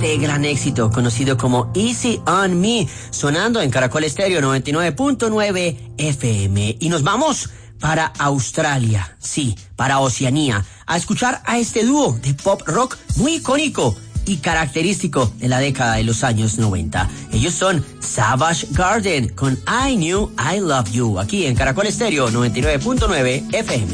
este gran éxito conocido como Easy on Me, sonando en Caracol Estéreo 99.9 FM. Y nos vamos para Australia, sí, para Oceanía, a escuchar a este dúo de pop rock muy icónico y característico de la década de los años 90. Ellos son Savage Garden con I Knew I Love You, aquí en Caracol Estéreo 99.9 FM.